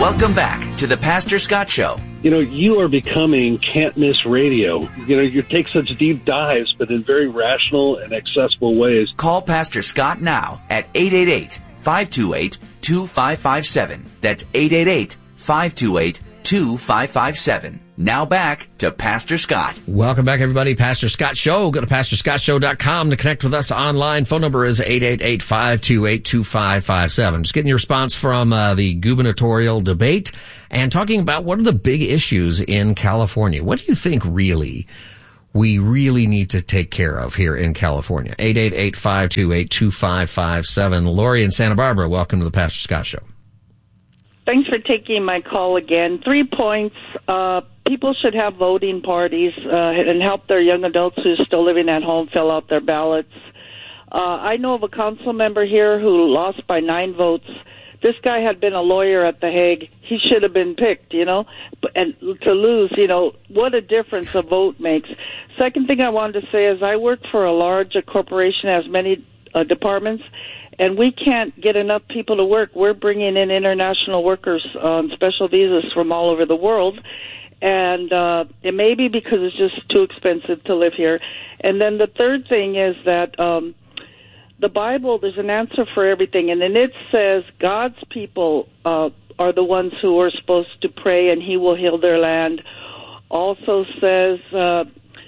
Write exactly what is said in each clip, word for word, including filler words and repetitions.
Welcome back to the Pastor Scott Show. You know, you are becoming can't-miss radio. You know, you take such deep dives, but in very rational and accessible ways. Call Pastor Scott now at eight eight eight, five two eight, two five five seven. That's eight eight eight, five two eight, two five five seven. Now back to Pastor Scott. Welcome back, everybody. Pastor Scott Show. Go to pastor scott show dot com to connect with us online. Phone number is eight eight eight, five two eight, two five five seven. Just getting your response from uh, the gubernatorial debate and talking about what are the big issues in California. What do you think really we really need to take care of here in California? eight eight eight, five two eight, two five five seven. Lori in Santa Barbara, welcome to the Pastor Scott Show. Thanks for taking my call again. Three points. Uh, people should have voting parties uh, and help their young adults who are still living at home fill out their ballots. Uh, I know of a council member here who lost by nine votes. This guy had been a lawyer at The Hague. He should have been picked, you know, and to lose, you know, what a difference a vote makes. Second thing I wanted to say is I work for a large corporation, has many uh, departments, and we can't get enough people to work. We're bringing in international workers on special visas from all over the world, and uh, it may be because it's just too expensive to live here. And then the third thing is that um, the Bible, there's an answer for everything, and then it says God's people uh, are the ones who are supposed to pray, and He will heal their land. Also says uh,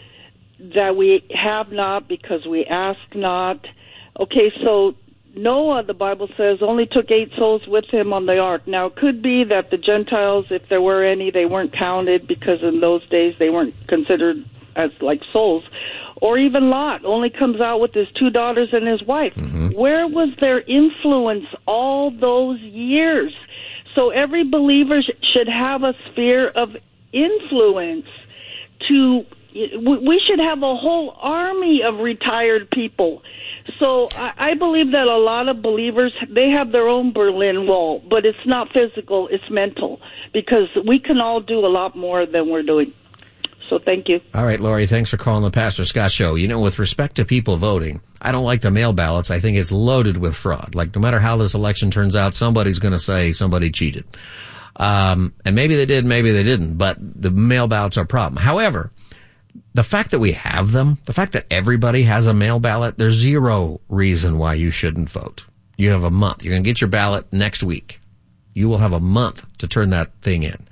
that we have not because we ask not. Okay, so Noah, the Bible says, only took eight souls with him on the ark. Now, it could be that the Gentiles, if there were any, they weren't counted because in those days they weren't considered as like souls. Or even Lot only comes out with his two daughters and his wife. Mm-hmm. Where was their influence all those years? So every believer sh- should have a sphere of influence to, we should have a whole army of retired people. So I, I believe that a lot of believers, they have their own Berlin Wall, but it's not physical, it's mental, because we can all do a lot more than we're doing. So thank you. All right, Lori, thanks for calling the Pastor Scott Show. You know, with respect to people voting, I don't like the mail ballots. I think it's loaded with fraud. Like, no matter how this election turns out, somebody's going to say somebody cheated. Um, and maybe they did, maybe they didn't, but the mail ballots are a problem. However, the fact that we have them, the fact that everybody has a mail ballot, there's zero reason why you shouldn't vote. You have a month. You're going to get your ballot next week. You will have a month to turn that thing in.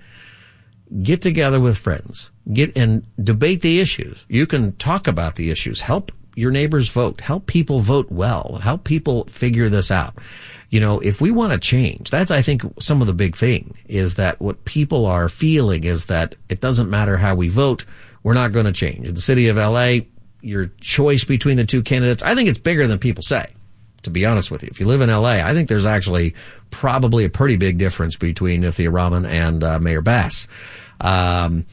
Get together with friends. Get and debate the issues. You can talk about the issues. Help your neighbors vote. Help people vote well. Help people figure this out. You know, if we want to change, that's, I think, some of the big thing is that what people are feeling is that it doesn't matter how we vote. We're not going to change. In the city of L A, your choice between the two candidates, I think it's bigger than people say, to be honest with you. If you live in L A, I think there's actually probably a pretty big difference between Nithya Raman and uh, Mayor Bass. Um,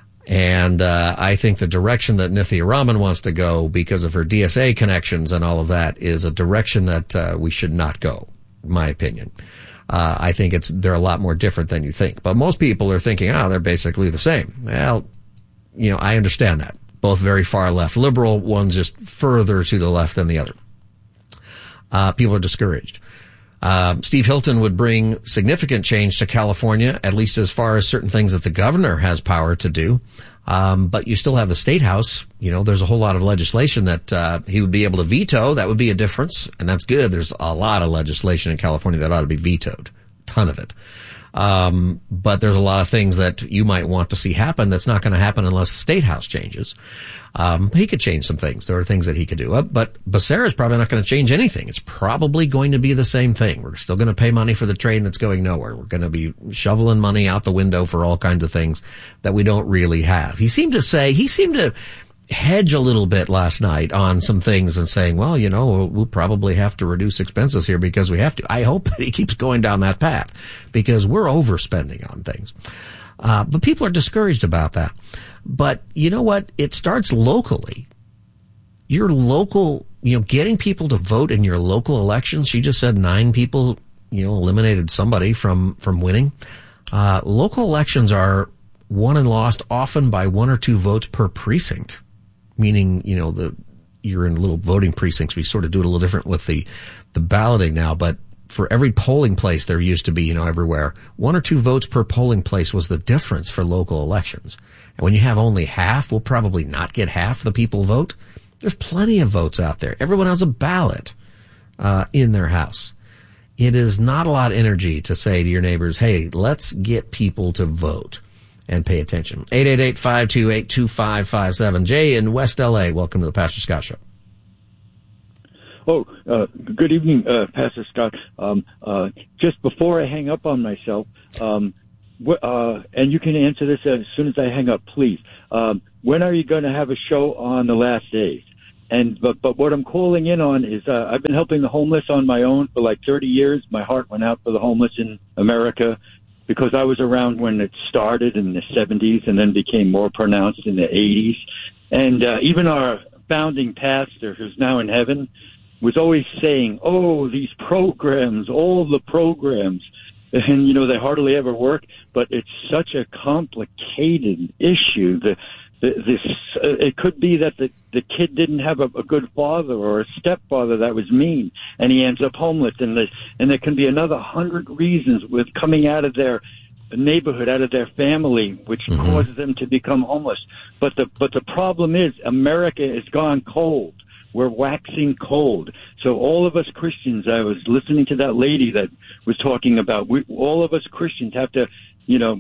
and uh, I think the direction that Nithya Raman wants to go because of her D S A connections and all of that is a direction that uh, we should not go, in my opinion. Uh, I think it's they're a lot more different than you think. But most people are thinking, oh, they're basically the same. Well, you know, I understand that. Both very far left. Liberal, one's just further to the left than the other. Uh, people are discouraged. Um, Steve Hilton would bring significant change to California, at least as far as certain things that the governor has power to do. Um, but you still have the state house. You know, there's a whole lot of legislation that, uh, he would be able to veto. That would be a difference. And that's good. There's a lot of legislation in California that ought to be vetoed. Ton of it. Um, but there's a lot of things that you might want to see happen that's not going to happen unless the state house changes. Um, he could change some things. There are things that he could do. Uh, but Becerra's probably not going to change anything. It's probably going to be the same thing. We're still going to pay money for the train that's going nowhere. We're going to be shoveling money out the window for all kinds of things that we don't really have. He seemed to say, he seemed to hedge a little bit last night on some things and saying, well, you know, we'll, we'll probably have to reduce expenses here because we have to. I hope that he keeps going down that path because we're overspending on things. Uh, but people are discouraged about that. But you know what? It starts locally. Your local, you know, getting people to vote in your local elections. She just said nine people, you know, eliminated somebody from, from winning. Uh, local elections are won and lost often by one or two votes per precinct. Meaning, you know, the, you're in little voting precincts. We sort of do it a little different with the, the balloting now, but for every polling place there used to be, you know, everywhere, one or two votes per polling place was the difference for local elections. And when you have only half, we'll probably not get half the people vote. There's plenty of votes out there. Everyone has a ballot uh, in their house. It is not a lot of energy to say to your neighbors, hey, let's get people to vote and pay attention. eight eight eight, five two eight, two five five seven. Jay in West L A, welcome to the Pastor Scott Show. Oh, uh, good evening, uh, Pastor Scott. Um, uh, just before I hang up on myself, um, wh- uh, and you can answer this as soon as I hang up, please. Um, when are you going to have a show on the last days? And but but what I'm calling in on is uh, I've been helping the homeless on my own for like thirty years. My heart went out for the homeless in America because I was around when it started in the seventies and then became more pronounced in the eighties. And uh, even our founding pastor, who's now in heaven, was always saying, oh, these programs, all the programs, and, you know, they hardly ever work, but it's such a complicated issue. The, the, this, uh, it could be that the, the kid didn't have a, a good father or a stepfather that was mean, and he ends up homeless, and, the, and there can be another hundred reasons with coming out of their neighborhood, out of their family, which mm-hmm. causes them to become homeless. But the, but the problem is America has gone cold. We're waxing cold. So all of us Christians, I was listening to that lady that was talking about, we, all of us Christians have to, you know,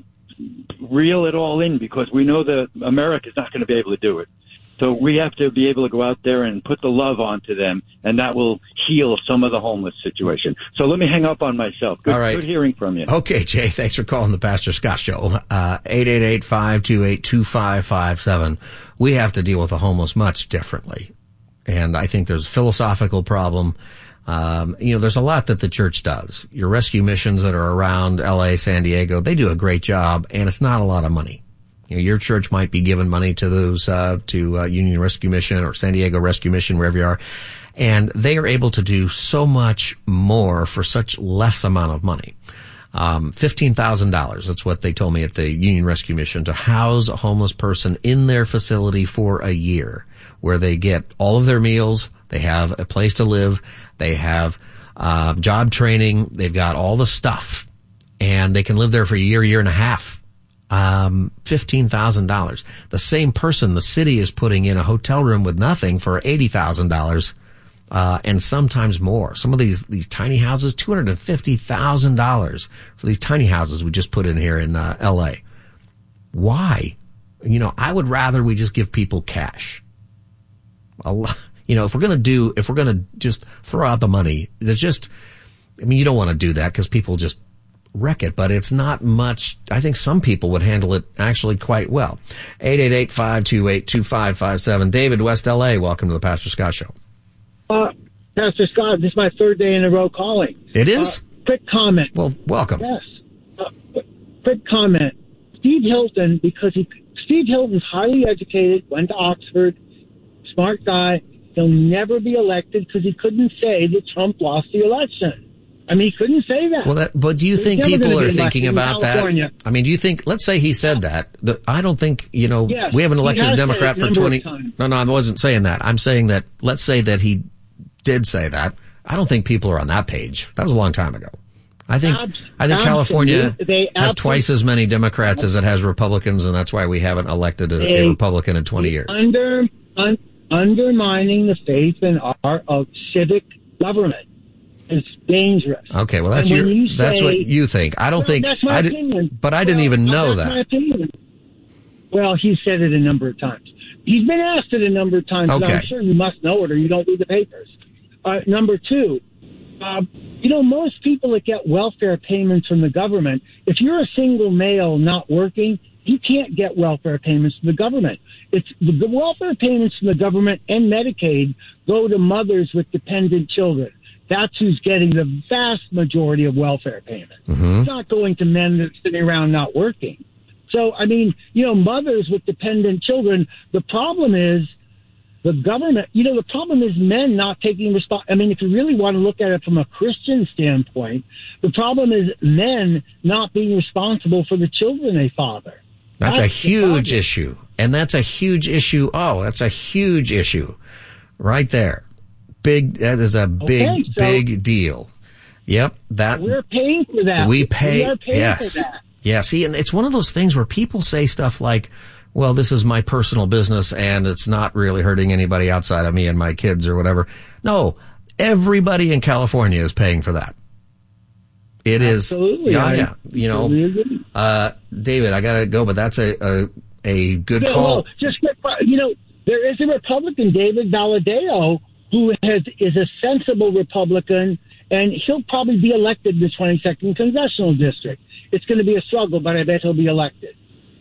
reel it all in because we know that America's not going to be able to do it. So we have to be able to go out there and put the love onto them, and that will heal some of the homeless situation. So let me hang up on myself. Good, all right. Good hearing from you. Okay, Jay, thanks for calling the Pastor Scott Show. Uh, eight eight eight, five two eight, two five five seven. We have to deal with the homeless much differently. And I think there's a philosophical problem. Um, you know, there's a lot that the church does. Your rescue missions that are around L A, San Diego, they do a great job, and it's not a lot of money. You know, your church might be giving money to those, uh, to, uh, Union Rescue Mission or San Diego Rescue Mission, wherever you are. And they are able to do so much more for such less amount of money. Um, fifteen thousand dollars. That's what they told me at the Union Rescue Mission, to house a homeless person in their facility for a year, where they get all of their meals, they have a place to live, they have uh, job training, they've got all the stuff, and they can live there for a year, year and a half. Um, fifteen thousand dollars. The same person, the city is putting in a hotel room with nothing for eighty thousand dollars, uh, and sometimes more. Some of these, these tiny houses, two hundred fifty thousand dollars for these tiny houses we just put in here in uh, L A. Why? You know, I would rather we just give people cash. A lot, you know, if we're going to do, if we're going to just throw out the money, there's just, I mean, you don't want to do that because people just wreck it, but it's not much. I think some people would handle it actually quite well. eight eight eight, five two eight, two five five seven. David, West L A, welcome to the Pastor Scott Show. Uh, Pastor Scott, this is my third day in a row calling. It is? Uh, quick comment. Well, welcome. Yes. Uh, quick comment. Steve Hilton, because he, Steve Hilton's highly educated, went to Oxford, smart guy. He'll never be elected because he couldn't say that Trump lost the election. I mean, he couldn't say that. Well, that, but do you He's think people are thinking about that? California. I mean, do you think, let's say he said that. The, I don't think, you know, yes, we haven't elected a Democrat for twenty. No, no, I wasn't saying that. I'm saying that, let's say that he did say that. I don't think people are on that page. That was a long time ago. I think, Abs- I think California has twice as many Democrats as it has Republicans, and that's why we haven't elected a, a Republican in twenty years. Under, un, undermining the faith in our of civic government. It's dangerous. Okay, well that's your you that's say, what you think. I don't well, think that's my I opinion. Did, but I well, didn't even know that's that. My opinion. Well, he said it a number of times. He's been asked it a number of times. Okay. And I'm sure you must know it, or you don't read the papers. Uh, number two, uh, you know, most people that get welfare payments from the government, if you're a single male not working, you can't get welfare payments from the government. It's the, the welfare payments from the government and Medicaid go to mothers with dependent children. That's who's getting the vast majority of welfare payments. Mm-hmm. It's not going to men that are sitting around not working. So, I mean, you know, mothers with dependent children, the problem is the government, you know, the problem is men not taking responsibility. I mean, if you really want to look at it from a Christian standpoint, the problem is men not being responsible for the children they father. That's, that's a huge issue. And that's a huge issue. Oh, that's a huge issue right there. Big, that is a big, okay, so, big deal. Yep, that we're paying for that. We pay. We are paying yes. for that. Yeah. See, and it's one of those things where people say stuff like, "Well, this is my personal business, and it's not really hurting anybody outside of me and my kids or whatever." No, everybody in California is paying for that. It Absolutely. is. Yeah, I yeah. You know, uh, David, I gotta go, but that's a a, a good no, call. Well, just get, you know, there is a Republican, David Valadao, who has is a sensible Republican, and he'll probably be elected in the twenty-second congressional district. It's going to be a struggle, but I bet he'll be elected.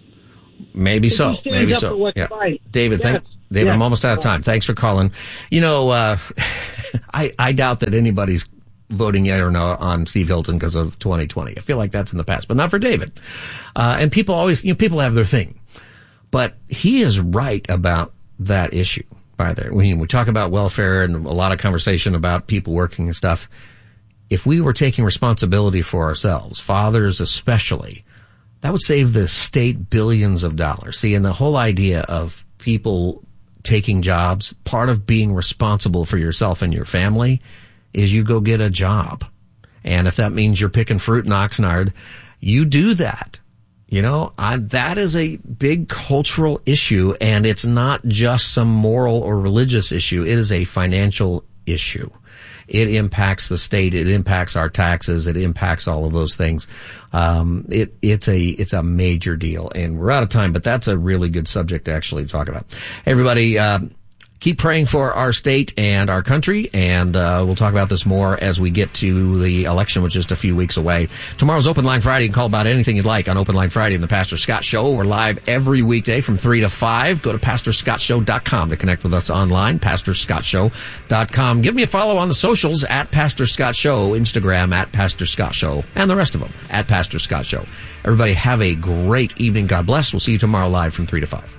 Maybe so. Maybe so. Yeah. David, yes. thank, David, yes. I'm almost out of time. Thanks for calling. You know, uh, I, I doubt that anybody's voting yet or no on Steve Hilton because of twenty twenty. I feel like that's in the past, but not for David. Uh, and people always, you know, people have their thing, but he is right about that issue. By there, when we talk about welfare and a lot of conversation about people working and stuff, if we were taking responsibility for ourselves, fathers especially, that would save the state billions of dollars. See, and the whole idea of people taking jobs, part of being responsible for yourself and your family is you go get a job. And if that means you're picking fruit in Oxnard, you do that. You know, I, that is a big cultural issue, and it's not just some moral or religious issue. It is a financial issue. It impacts the state. It impacts our taxes. It impacts all of those things. Um, it, it's a, it's a major deal, and we're out of time, but that's a really good subject to actually talk about. Hey, everybody, um, keep praying for our state and our country, and uh, we'll talk about this more as we get to the election, which is just a few weeks away. Tomorrow's Open Line Friday. You can call about anything you'd like on Open Line Friday in the Pastor Scott Show. We're live every weekday from three to five. Go to pastor scott show dot com to connect with us online, pastor scott show dot com. Give me a follow on the socials, at Pastor Scott Show, Instagram, at Pastor Scott Show, and the rest of them, at Pastor Scott Show. Everybody have a great evening. God bless. We'll see you tomorrow live from three to five.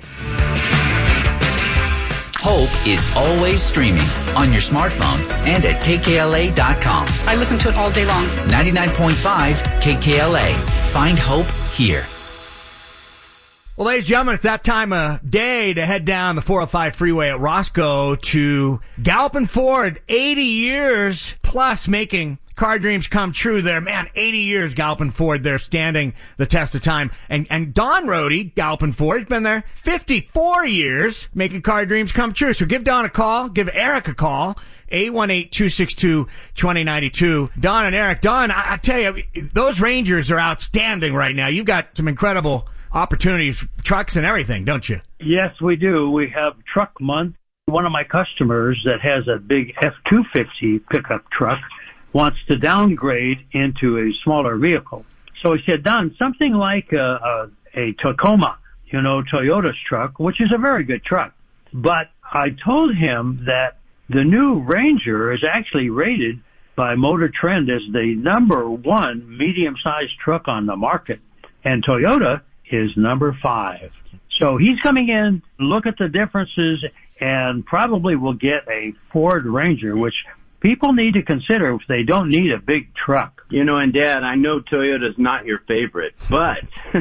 Hope is always streaming on your smartphone and at K K L A dot com. I listen to it all day long. ninety-nine point five K K L A. Find hope here. Well, ladies and gentlemen, it's that time of day to head down the four oh five freeway at Roscoe to Galpin Ford. eighty years plus making car dreams come true there. Man, eighty years Galpin Ford. They're standing the test of time. And and Don Rohde, Galpin Ford, has been there fifty-four years making car dreams come true. So give Don a call. Give Eric a call. eight one eight, two six two, two oh nine two. Don and Eric. Don, I, I tell you, those Rangers are outstanding right now. You've got some incredible opportunities, trucks and everything, don't you? Yes, we do. We have Truck Month. One of my customers that has a big F two fifty pickup truck wants to downgrade into a smaller vehicle. So he said, Don, something like a, a, a Tacoma, you know, Toyota's truck, which is a very good truck. But I told him that the new Ranger is actually rated by Motor Trend as the number one medium-sized truck on the market, and Toyota is number five. So he's coming in, look at the differences, and probably will get a Ford Ranger, which people need to consider if they don't need a big truck. You know, and Dad, I know Toyota's not your favorite, but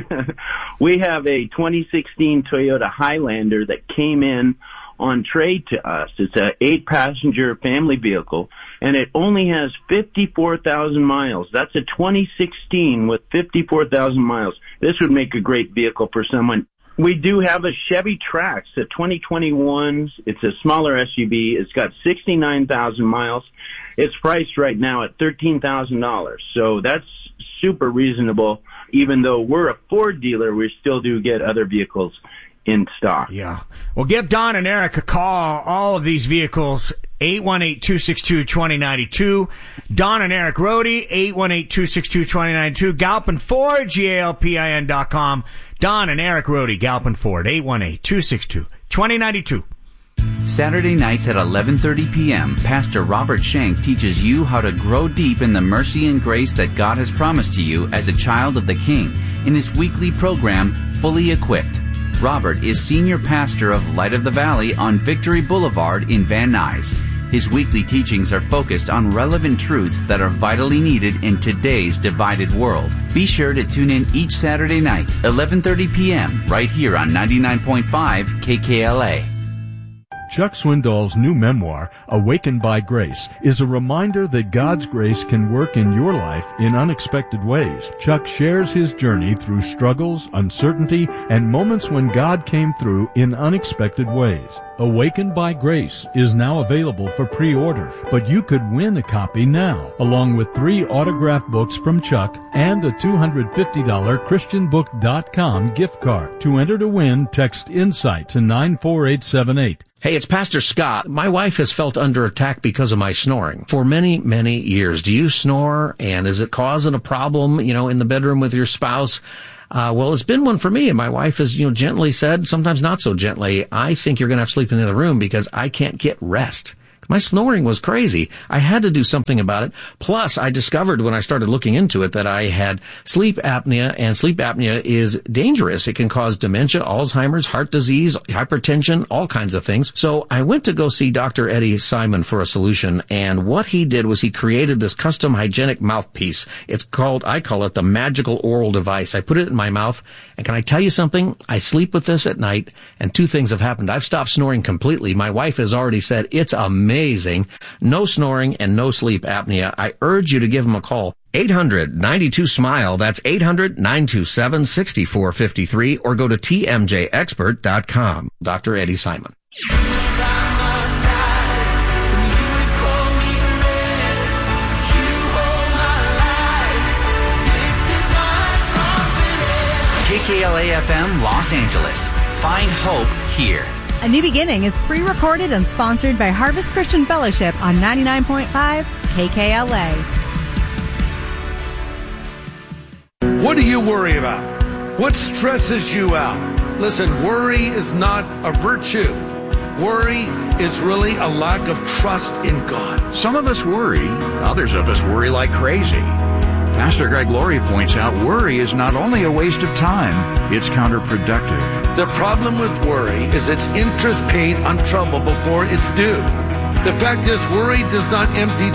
we have a twenty sixteen Toyota Highlander that came in on trade to us. It's an eight-passenger family vehicle, and it only has fifty-four thousand miles. That's a twenty sixteen with fifty-four thousand miles. This would make a great vehicle for someone. We do have a Chevy Trax, a twenty twenty-one. It's a smaller S U V. It's got sixty-nine thousand miles. It's priced right now at thirteen thousand dollars. So that's super reasonable. Even though we're a Ford dealer, we still do get other vehicles in stock. Yeah. Well, give Don and Eric a call. All of these vehicles, eight one eight, two six two, two oh nine two. Don and Eric Rohde, eight one eight, two six two, two oh nine two. Galpin Ford, G A L P I N dot com. Don and Eric Rohde, Galpin Ford, eight one eight, two six two, two oh nine two. Saturday nights at eleven thirty p.m., Pastor Robert Shank teaches you how to grow deep in the mercy and grace that God has promised to you as a child of the King in his weekly program, Fully Equipped. Robert is senior pastor of Light of the Valley on Victory Boulevard in Van Nuys. His weekly teachings are focused on relevant truths that are vitally needed in today's divided world. Be sure to tune in each Saturday night, eleven thirty p.m., right here on ninety-nine point five K K L A. Chuck Swindoll's new memoir, Awakened by Grace, is a reminder that God's grace can work in your life in unexpected ways. Chuck shares his journey through struggles, uncertainty, and moments when God came through in unexpected ways. Awakened by Grace is now available for pre-order, but you could win a copy now, along with three autographed books from Chuck and a two hundred fifty dollars Christian book dot com gift card. To enter to win, text INSIGHT to nine four eight seven eight. Hey, it's Pastor Scott. My wife has felt under attack because of my snoring for many, many years. Do you snore, and is it causing a problem, you know, in the bedroom with your spouse? Uh, well, it's been one for me, and my wife has, you know, gently said, sometimes not so gently, I think you're going to have to sleep in the other room because I can't get rest. My snoring was crazy. I had to do something about it. Plus, I discovered when I started looking into it that I had sleep apnea, and sleep apnea is dangerous. It can cause dementia, Alzheimer's, heart disease, hypertension, all kinds of things. So I went to go see Doctor Eddie Simon for a solution, and what he did was he created this custom hygienic mouthpiece. It's called, I call it the magical oral device. I put it in my mouth, and can I tell you something? I sleep with this at night, and two things have happened. I've stopped snoring completely. My wife has already said it's amazing. Amazing. No snoring and no sleep apnea. I urge you to give him a call. eight hundred nine two SMILE. That's eight hundred nine two seven six four five three, or go to T M J expert dot com. Doctor Eddie Simon. K K L A F M Los Angeles. Find hope here. A New Beginning is pre-recorded and sponsored by Harvest Christian Fellowship on ninety-nine point five K K L A. What do you worry about? What stresses you out? Listen, worry is not a virtue. Worry is really a lack of trust in God. Some of us worry, others of us worry like crazy. Pastor Greg Laurie points out worry is not only a waste of time, it's counterproductive. The problem with worry is it's interest paid on trouble before it's due. The fact is, worry does not empty